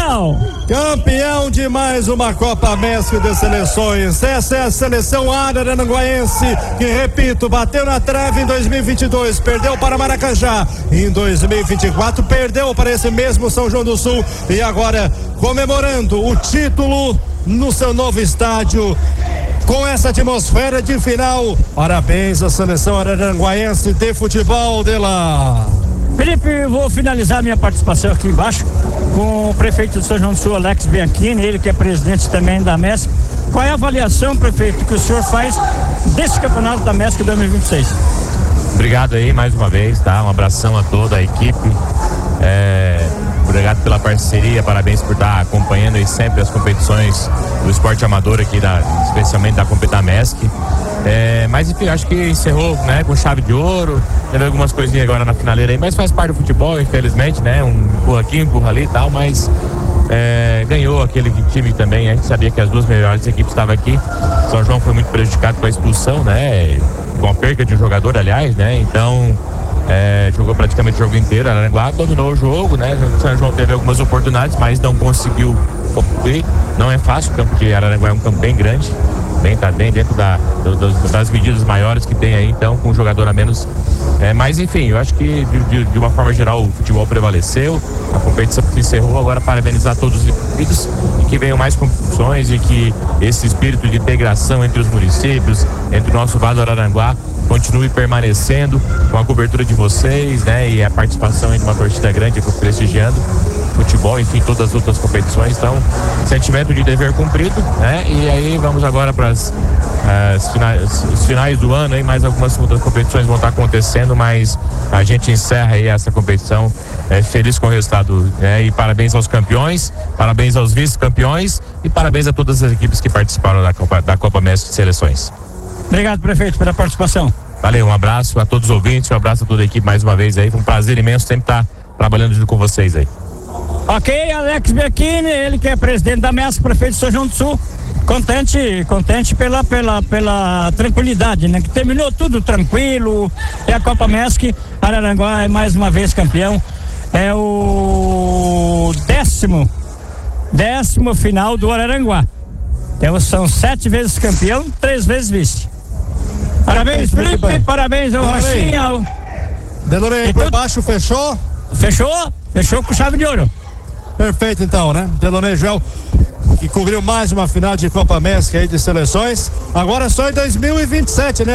campeão! Campeão de mais uma Copa MESC de Seleções. Essa é a seleção araranguaense que, repito, bateu na trave em 2022, perdeu para Maracajá. Em 2024 perdeu para esse mesmo São João do Sul e agora comemorando o título no seu novo estádio. Com essa atmosfera de final, parabéns à seleção araranguaense de futebol de lá. Felipe, vou finalizar minha participação aqui embaixo com o prefeito de São João do Sul, Alex Bianchini, ele que é presidente também da MESC. Qual é a avaliação, prefeito, que o senhor faz desse campeonato da MESC 2026? Obrigado aí mais uma vez, tá? Um abração a toda a equipe. Obrigado pela parceria, parabéns por estar acompanhando aí sempre as competições do esporte amador aqui, especialmente da competição MESC. Mas enfim, acho que encerrou, né, com chave de ouro. Teve algumas coisinhas agora na finaleira aí, mas faz parte do futebol, infelizmente, né? Um empurra aqui, empurra ali e tal, mas ganhou aquele time também. A gente sabia que as duas melhores equipes estavam aqui. São João foi muito prejudicado com a expulsão, né? Com a perca de um jogador, aliás, né? Então jogou praticamente o jogo inteiro. Araranguá dominou o jogo, né? O São João teve algumas oportunidades, mas não conseguiu concluir. Não é fácil, o campo de Araranguá é um campo bem grande, tá bem dentro das medidas maiores que tem aí, então com um jogador a menos. Mas enfim, eu acho que de uma forma geral o futebol prevaleceu, a competição se encerrou. Agora parabenizar todos os envolvidos e que venham mais competições e que esse espírito de integração entre os municípios, entre o nosso Vale do Araranguá, continue permanecendo com a cobertura de vocês, né? E a participação de uma torcida grande prestigiando futebol, enfim, todas as outras competições. Então, sentimento de dever cumprido, né? E aí vamos agora para os finais do ano, aí mais algumas outras competições vão estar acontecendo, mas a gente encerra aí essa competição feliz com o resultado, né? E parabéns aos campeões, parabéns aos vice-campeões e parabéns a todas as equipes que participaram da Copa MESC de Seleções. Obrigado, prefeito, pela participação. Valeu, um abraço a todos os ouvintes, um abraço a toda a equipe mais uma vez aí, foi um prazer imenso sempre estar trabalhando junto com vocês aí. Ok, Alex Bianchini, ele que é presidente da MESC, prefeito de São João do Sul, contente pela tranquilidade, né? Que terminou tudo tranquilo, e a Copa MESC, Araranguá é mais uma vez campeão, é o décimo final do Araranguá, então são 7 vezes campeão, 3 vezes vice. Parabéns, Felipe, parabéns ao Rochinha. Delorei por baixo, fechou? Fechou com chave de ouro. Perfeito então, né? Delonei Joel, que cobriu mais uma final de Copa MESC aí de seleções. Agora só em 2027, né?